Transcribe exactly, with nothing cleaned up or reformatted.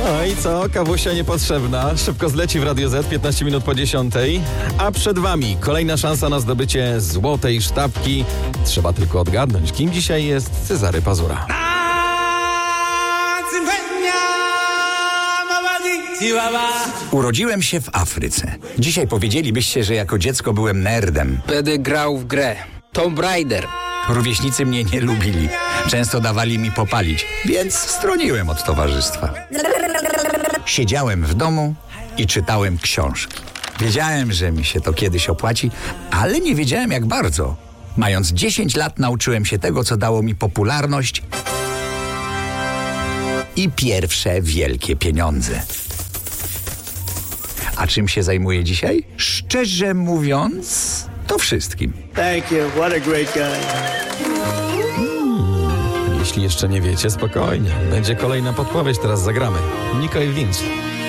No i co? Kawusia niepotrzebna. Szybko zleci w Radio Z, piętnaście minut po dziesiątej. A przed wami kolejna szansa na zdobycie złotej sztabki. Trzeba tylko odgadnąć, kim dzisiaj jest Cezary Pazura. Urodziłem się w Afryce. Dzisiaj powiedzielibyście, że jako dziecko byłem nerdem. Będę grał w grę Tomb Raider. Rówieśnicy mnie nie lubili. Często dawali mi popalić, więc stroniłem od towarzystwa. Siedziałem w domu i czytałem książki. Wiedziałem, że mi się to kiedyś opłaci, ale nie wiedziałem jak bardzo. Mając dziesięć lat nauczyłem się tego, co dało mi popularność i pierwsze wielkie pieniądze. A czym się zajmuję dzisiaj? Szczerze mówiąc, to wszystkim. Thank you. What a great guy. Jeśli jeszcze nie wiecie, spokojnie. Będzie kolejna podpowiedź, teraz zagramy. Nico i Vince.